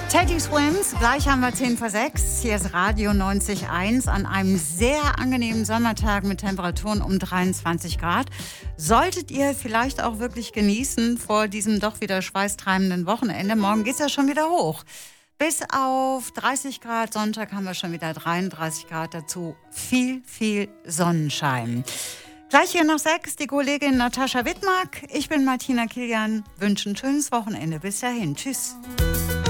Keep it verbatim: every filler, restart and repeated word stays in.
Teddy Swims, gleich haben wir zehn vor sechs. Hier ist Radio neunzig Komma eins an einem sehr angenehmen Sommertag mit Temperaturen um dreiundzwanzig Grad. Solltet ihr vielleicht auch wirklich genießen vor diesem doch wieder schweißtreibenden Wochenende. Morgen geht es ja schon wieder hoch. Bis auf dreißig Grad, Sonntag haben wir schon wieder dreiunddreißig Grad, dazu viel, viel Sonnenschein. Gleich hier noch sechs, die Kollegin Natascha Wittmark. Ich bin Martina Kilian, wünsche ein schönes Wochenende. Bis dahin, tschüss.